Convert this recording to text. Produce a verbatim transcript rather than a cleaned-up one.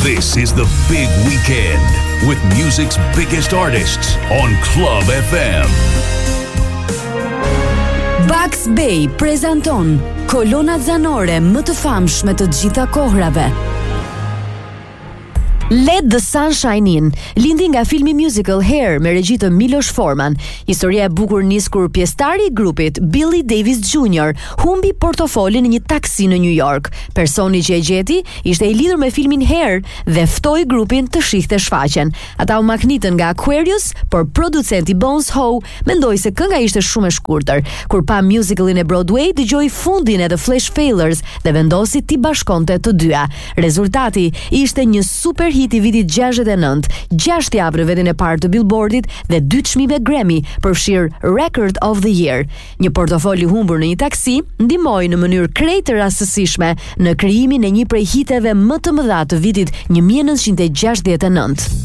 This is the big weekend with music's biggest artists on Club F M. Bugs Bay prezanton kolonat zanore më të famshme të gjitha kohrave. Let the Sunshine In lindi nga filmi musical Hair me regji të Miloš Forman. Historia e bukur nis kur pjesëtari i grupit, Billy Davis Junior, humbi portofolin në një taksi në New York. Personi që e gjeti ishte i lidhur me filmin Hair dhe ftoi grupin të shihte shfaqjen. Ata u maknitën nga Aquarius, por producenti Bones Howe mendoi se kënga ishte shumë e shkurtër. Kur pa musicalin e Broadway, dëgjoi fundin e The Flash Failures dhe vendosi t'i bashkonte të dyja. Rezultati ishte një super hit i vitit gjashtëdhjetë e nëntë, gjashtë javë në vendin e parë të Billboardit dhe dy çmime Grammy, përfshir Record of the Year. Një portofol i humbur në një taksi ndihmoi në mënyrë krejt të rastësishme në krijimin e një prej hiteve më të mëdha të vitit një mijë e nëntëqind e gjashtëdhjetë e nëntë.